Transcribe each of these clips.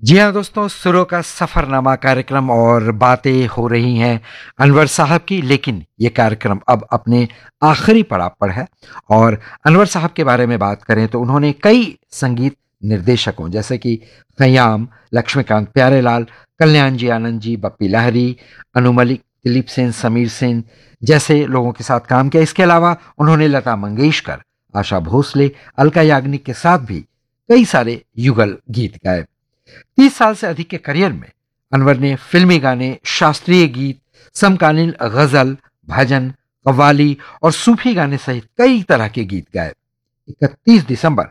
जी हाँ दोस्तों, सुरों का सफरनामा कार्यक्रम और बातें हो रही हैं अनवर साहब की। लेकिन ये कार्यक्रम अब अपने आखिरी पड़ाव पर है। और अनवर साहब के बारे में बात करें तो उन्होंने कई संगीत निर्देशकों जैसे कि खयाम, लक्ष्मीकांत प्यारेलाल, कल्याण जी आनंद जी, बप्पी लहरी, अनु मलिक, दिलीप सेन, समीर सेन जैसे लोगों के साथ काम किया। इसके अलावा उन्होंने लता मंगेशकर, आशा भोसले, अलका याग्निक के साथ भी कई सारे युगल गीत गाए। 30 साल से अधिक के करियर में अनवर ने फिल्मी गाने, शास्त्रीय गीत, समकालीन गजल, भजन, कव्वाली और सूफी गाने सहित कई तरह के गीत गाए। 31 दिसंबर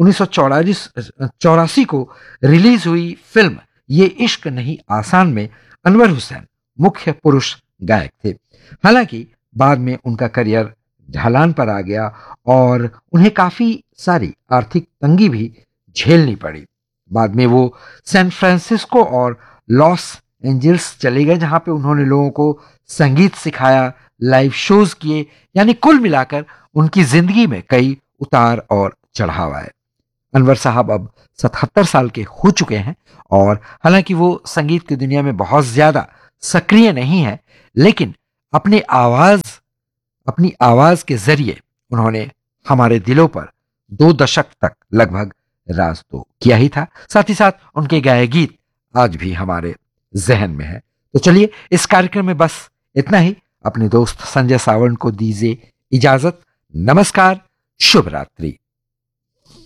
1984 को रिलीज हुई फिल्म ये इश्क नहीं आसान में अनवर हुसैन मुख्य पुरुष गायक थे। हालांकि बाद में उनका करियर ढलान पर आ गया और उन्हें काफी सारी आर्थिक तंगी भी झेलनी पड़ी। बाद में वो सैन फ्रांसिस्को और लॉस एंजल्स चले गए, जहां पे उन्होंने लोगों को संगीत सिखाया, लाइव शोज किए। यानी कुल मिलाकर उनकी जिंदगी में कई उतार और चढ़ाव आए। अनवर साहब अब 77 साल के हो चुके हैं और हालांकि वो संगीत की दुनिया में बहुत ज्यादा सक्रिय नहीं है, लेकिन अपनी आवाज के जरिए उन्होंने हमारे दिलों पर 2 दशक तक लगभग राज तो किया ही था। साथ ही साथ उनके गाए गीत आज भी हमारे जहन में है। तो चलिए, इस कार्यक्रम में बस इतना ही। अपने दोस्त संजय सावंत को दीजिए इजाजत। नमस्कार, शुभ रात्रि।